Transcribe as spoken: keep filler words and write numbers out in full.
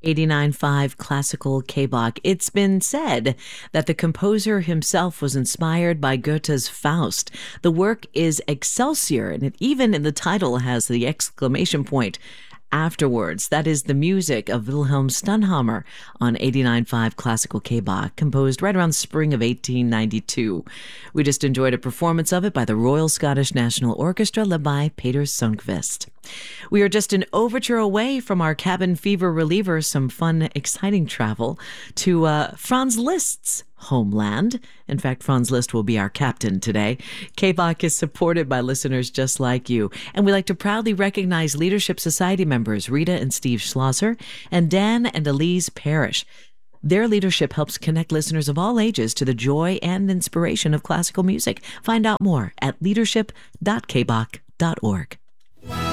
eighty-nine point five Classical K-Bach. It's been said that the composer himself was inspired by Goethe's Faust. The work is Excelsior, and it even in the title has the exclamation point afterwards. That is the music of Wilhelm Stunhammer on eighty-nine point five Classical K-Bach, composed right around spring of eighteen ninety-two. We just enjoyed a performance of it by the Royal Scottish National Orchestra, led by Peter Sundqvist. We are just an overture away from our cabin fever reliever, some fun, exciting travel to uh, Franz Liszt's homeland. In fact, Franz Liszt will be our captain today. K-Bach is supported by listeners just like you, and we like to proudly recognize Leadership Society members Rita and Steve Schlosser and Dan and Elise Parrish. Their leadership helps connect listeners of all ages to the joy and inspiration of classical music. Find out more at leadership dot k bach dot org.